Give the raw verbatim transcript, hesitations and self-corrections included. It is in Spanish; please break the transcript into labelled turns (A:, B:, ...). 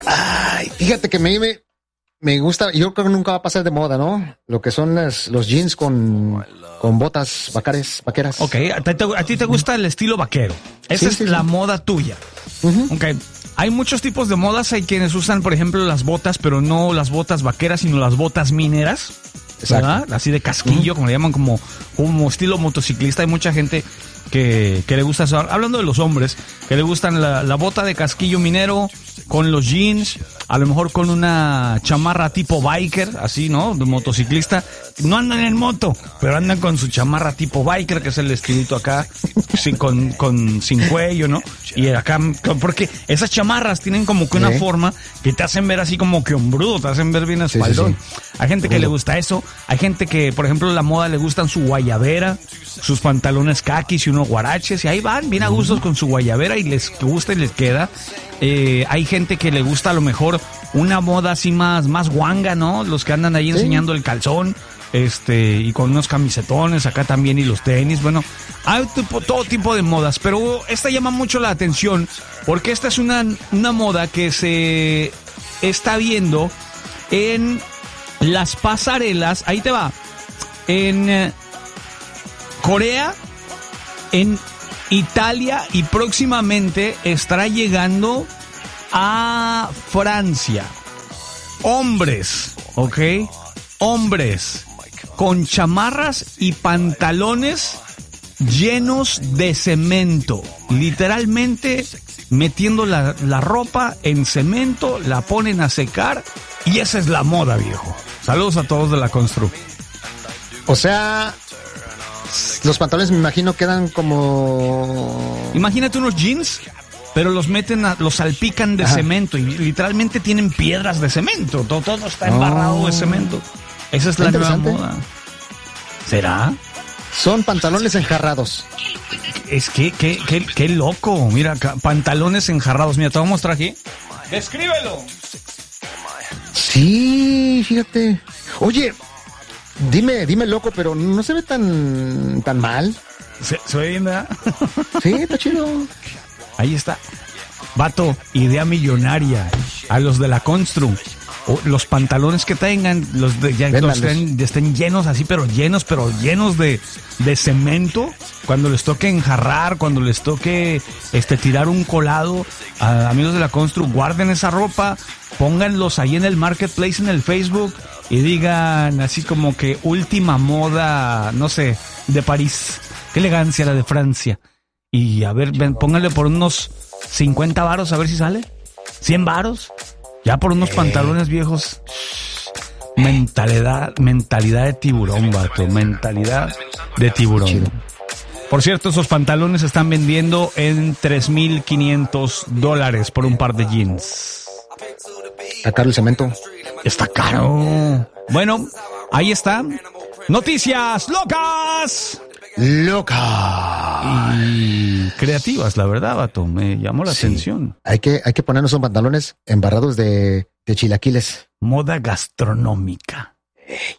A: Ay, fíjate que me, me, me gusta, yo creo que nunca va a pasar de moda, ¿no? Lo que son las, los jeans con, con botas vacares, vaqueras.
B: Ok, a ti, te, a ti te gusta el estilo vaquero. Esa sí, es sí, la sí. moda tuya. Uh-huh. Ok. Hay muchos tipos de modas, hay quienes usan, por ejemplo, las botas, pero no las botas vaqueras, sino las botas mineras, ¿verdad? Así de casquillo, uh-huh. como le llaman, como, como estilo motociclista. Hay mucha gente que, que le gusta eso. Hablando de los hombres, que le gustan la, la bota de casquillo minero con los jeans, a lo mejor con una chamarra tipo biker, así, ¿no? De motociclista. No andan en moto, pero andan con su chamarra tipo biker, que es el estilito acá, sin, con, con, sin cuello, ¿no? Y acá, porque esas chamarras tienen como que una ¿Eh? forma que te hacen ver así como que hombrudo, te hacen ver bien espaldón. Sí, sí, sí. Hay gente que le gusta eso, hay gente que, por ejemplo, la moda le gustan su guayabera, sus pantalones kakis y unos guaraches, y ahí van, bien a gustos con su guayabera y les gusta y les queda. Eh, hay gente que le gusta a lo mejor una moda así más, más guanga, ¿no? Los que andan ahí sí. enseñando el calzón, este, y con unos camisetones acá también y los tenis. Bueno, hay tipo, todo tipo de modas, pero esta llama mucho la atención porque esta es una, una moda que se está viendo en las pasarelas. Ahí te va. En eh, Corea, en Italia y próximamente estará llegando a Francia. Hombres, ¿ok? Hombres con chamarras y pantalones llenos de cemento. Literalmente metiendo la, la ropa en cemento, la ponen a secar y esa es la moda, viejo. Saludos a todos de la Constru.
A: O sea, los pantalones me imagino quedan como...
B: Imagínate unos jeans, pero los meten, a, los salpican de Ajá. cemento y literalmente tienen piedras de cemento. Todo, todo está embarrado oh. de cemento. Esa es la nueva moda. ¿Será?
A: Son pantalones enjarrados.
B: Es que, qué, qué, qué loco. Mira, pantalones enjarrados. Mira, te voy a mostrar aquí. Descríbelo.
A: Sí, fíjate. Oye, dime, dime loco, pero no se ve tan, tan mal.
B: Se, se ve bien, ¿verdad?
A: Sí, está chido.
B: Ahí está. Vato, idea millonaria. A los de la Constru. O los pantalones que tengan, los de, ya, los estén, estén llenos así, pero llenos, pero llenos de, de cemento. Cuando les toque enjarrar, cuando les toque este tirar un colado, a amigos de la Constru, guarden esa ropa, pónganlos ahí en el marketplace, en el Facebook, y digan así como que última moda, no sé, de París. Qué elegancia la de Francia. Y a ver, ven, pónganle por unos cincuenta varos, a ver si sale. cien varos. Ya por unos eh. pantalones viejos. Mentalidad, mentalidad de tiburón, vato. Mentalidad de tiburón. Chido. Por cierto, esos pantalones se están vendiendo en tres mil quinientos dólares por un par de jeans.
A: Está caro el cemento.
B: Está caro. Bueno, ahí está. Noticias locas.
A: Loca
B: y creativas, la verdad, vato, me llamó la sí. atención.
A: Hay que, hay que ponernos unos pantalones embarrados de, de chilaquiles.
B: Moda gastronómica.
A: Hey.